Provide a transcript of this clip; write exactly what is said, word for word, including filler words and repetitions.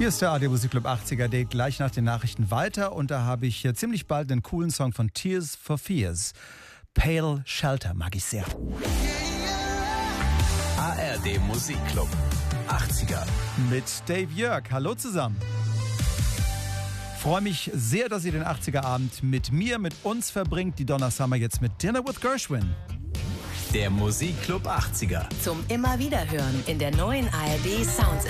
Hier ist der A R D Musikclub achtziger, der gleich nach den Nachrichten weiter. Und da habe ich hier ziemlich bald einen coolen Song von Tears for Fears. Pale Shelter mag ich sehr. A R D Musikclub achtziger. Mit Dave Jörg. Hallo zusammen. Freue mich sehr, dass ihr den achtziger-Abend mit mir, mit uns verbringt. Die Donna Summer jetzt mit Dinner with Gershwin. Der Musikclub achtziger. Zum immer wieder hören in der neuen A R D Sounds